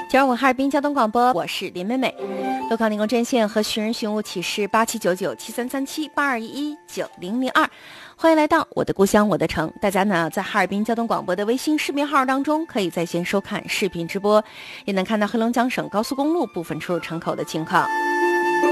加入我哈尔滨交通广播，我是林美美。路考领工专线和寻人寻物启事8799733782119002。欢迎来到我的故乡我的城。大家呢在哈尔滨交通广播的微信视频号当中，可以在线收看视频直播，也能看到黑龙江省高速公路部分出入城口的情况。